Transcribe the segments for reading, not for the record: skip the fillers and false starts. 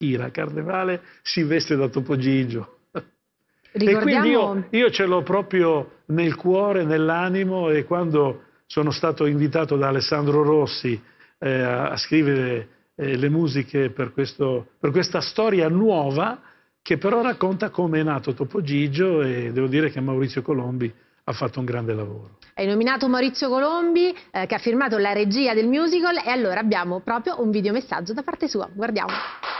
Ira Carnevale si veste da Topo Gigio. Ricordiamo... E quindi io ce l'ho proprio nel cuore, nell'animo, e quando sono stato invitato da Alessandro Rossi a scrivere le musiche per questa storia nuova, che però racconta come è nato Topo Gigio, e devo dire che Maurizio Colombi ha fatto un grande lavoro. Hai nominato Maurizio Colombi, che ha firmato la regia del musical, e allora abbiamo proprio un videomessaggio da parte sua. Guardiamo.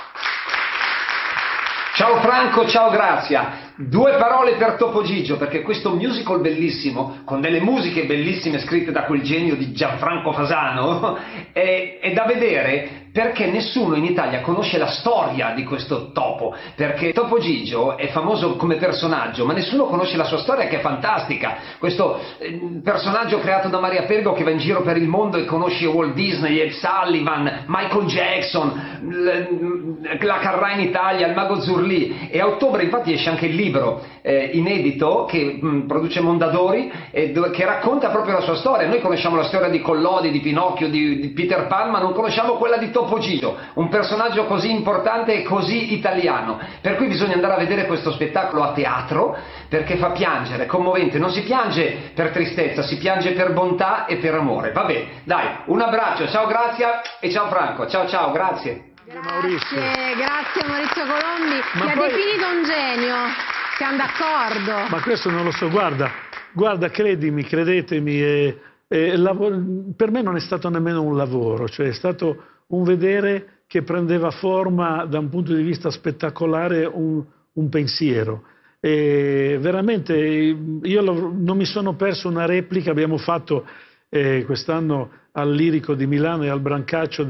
Ciao Franco, ciao Grazia. 2 parole per Topo Gigio, perché questo musical bellissimo, con delle musiche bellissime scritte da quel genio di Gianfranco Fasano, è da vedere perché nessuno in Italia conosce la storia di questo topo, perché Topo Gigio è famoso come personaggio, ma nessuno conosce la sua storia, che è fantastica. Questo personaggio creato da Maria Pergo, che va in giro per il mondo e conosce Walt Disney, Ed Sullivan, Michael Jackson, la Carrà in Italia, il Mago Zurlì, e a ottobre infatti esce anche il libro inedito che produce Mondadori, che racconta proprio la sua storia. Noi conosciamo la storia di Collodi, di Pinocchio, di Peter Pan, ma non conosciamo quella di Topo Gigio, un personaggio così importante e così italiano, per cui bisogna andare a vedere questo spettacolo a teatro, perché fa piangere, è commovente. Non si piange per tristezza, si piange per bontà e per amore. Vabbè, dai, un abbraccio, ciao Grazia e ciao Franco, ciao ciao, grazie. Grazie Maurizio Colombi, ti ha definito un genio, siamo d'accordo. Ma questo non lo so, guarda, credetemi, per me non è stato nemmeno un lavoro, cioè è stato un vedere che prendeva forma da un punto di vista spettacolare un pensiero. E veramente io non mi sono perso una replica. Abbiamo fatto quest'anno al Lirico di Milano e al Brancaccio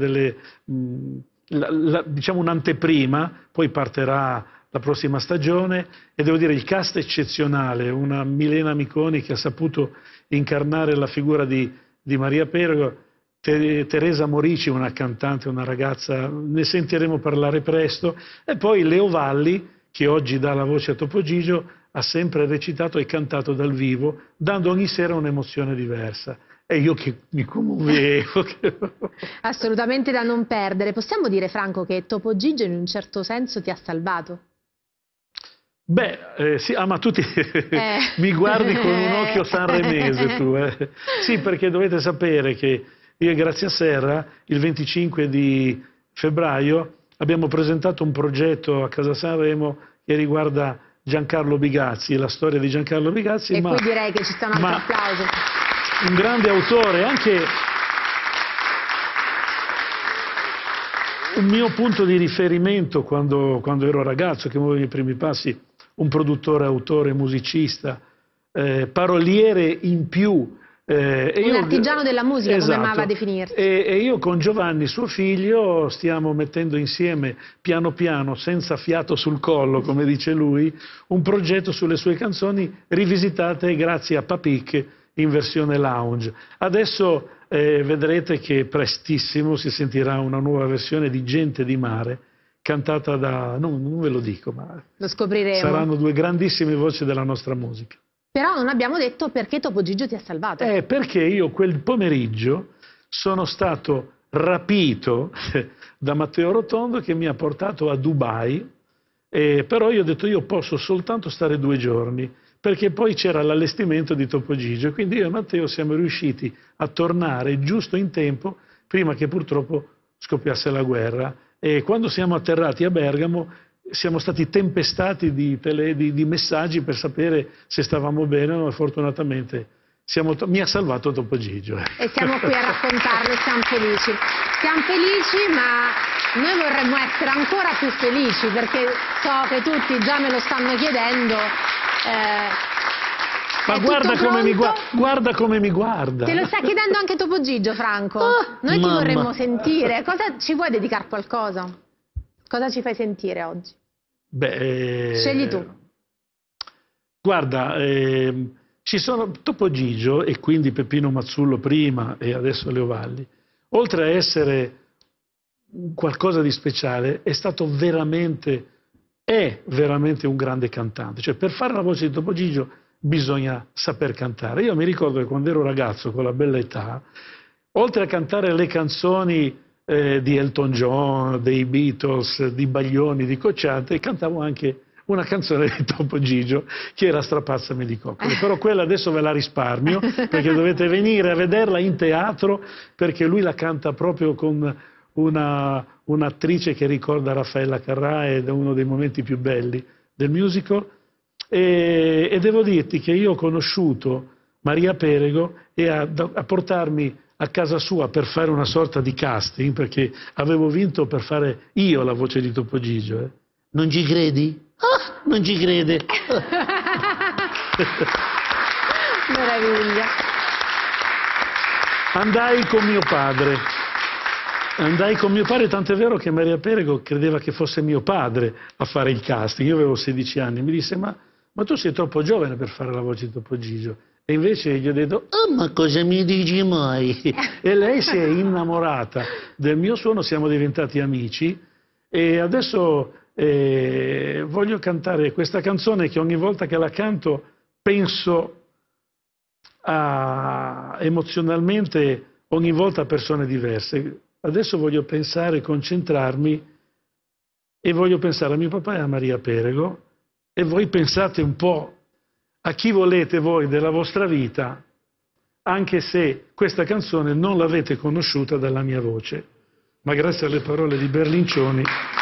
diciamo un'anteprima, poi partirà la prossima stagione, e devo dire il cast è eccezionale, una Milena Miconi che ha saputo incarnare la figura di Maria Pergo, Teresa Morici, una cantante, una ragazza, ne sentiremo parlare presto, e poi Leo Valli, che oggi dà la voce a Topo Gigio, ha sempre recitato e cantato dal vivo, dando ogni sera un'emozione diversa. E io che mi commuovevo. Assolutamente da non perdere. Possiamo dire, Franco, che Topo Gigio in un certo senso ti ha salvato? Beh, sì, ma tu mi guardi con un occhio sanremese tu. Sì, perché dovete sapere che io e Grazia Serra il 25 di febbraio abbiamo presentato un progetto a Casa Sanremo che riguarda Giancarlo Bigazzi, la storia di Giancarlo Bigazzi. E qui direi che ci sta un altro applauso. Un grande autore, anche un mio punto di riferimento quando ero ragazzo, che muovevo i primi passi, un produttore, autore, musicista, paroliere in più. Un artigiano della musica, esatto, come amava definirsi. E io con Giovanni, suo figlio, stiamo mettendo insieme, piano piano, senza fiato sul collo, come dice lui, un progetto sulle sue canzoni rivisitate grazie a Papic in versione lounge. Adesso vedrete che prestissimo si sentirà una nuova versione di Gente di Mare, cantata da... non ve lo dico, ma lo scopriremo. Saranno 2 grandissime voci della nostra musica. Però non abbiamo detto perché Topo Gigio ti ha salvato. Perché io quel pomeriggio sono stato rapito da Matteo Rotondo, che mi ha portato a Dubai, però io ho detto io posso soltanto stare 2 giorni, perché poi c'era l'allestimento di Topo Gigio, e quindi io e Matteo siamo riusciti a tornare giusto in tempo, prima che purtroppo scoppiasse la guerra. E quando siamo atterrati a Bergamo siamo stati tempestati di messaggi per sapere se stavamo bene, ma fortunatamente mi ha salvato Topo Gigio. E siamo qui a raccontarlo, siamo felici. Siamo felici, ma noi vorremmo essere ancora più felici, perché so che tutti già me lo stanno chiedendo. Ma guarda come mi guarda. Te lo sta chiedendo anche Topo Gigio, Franco. Noi ti vorremmo sentire. Ci vuoi dedicare qualcosa? Cosa ci fai sentire oggi? Scegli tu. Guarda, ci sono Topo Gigio, e quindi Peppino Mazzullo prima e adesso Leo Valli, oltre a essere qualcosa di speciale, è veramente un grande cantante. Cioè, per fare la voce di Topo Gigio bisogna saper cantare. Io mi ricordo che quando ero ragazzo, con la bella età, oltre a cantare le canzoni di Elton John, dei Beatles, di Baglioni, di Cocciante, e cantavo anche una canzone di Topo Gigio che era Strapazzami di coccole, però quella adesso ve la risparmio perché dovete venire a vederla in teatro, perché lui la canta proprio con un'attrice che ricorda Raffaella Carrà ed è uno dei momenti più belli del musical. E devo dirti che io ho conosciuto Maria Perego e a portarmi a casa sua per fare una sorta di casting, perché avevo vinto per fare io la voce di Topo Gigio. Non ci credi? Ah, non ci crede. Meraviglia. Andai con mio padre, tant'è vero che Maria Perego credeva che fosse mio padre a fare il casting. Io avevo 16 anni, mi disse ma tu sei troppo giovane per fare la voce di Topo Gigio. E invece gli ho detto, ma cosa mi dici mai? E lei si è innamorata del mio suono, siamo diventati amici e adesso voglio cantare questa canzone che ogni volta che la canto penso emozionalmente ogni volta a persone diverse. Adesso voglio pensare, concentrarmi e voglio pensare a mio papà e a Maria Perego, e voi pensate un po' a chi volete voi della vostra vita, anche se questa canzone non l'avete conosciuta dalla mia voce, ma grazie alle parole di Berlincioni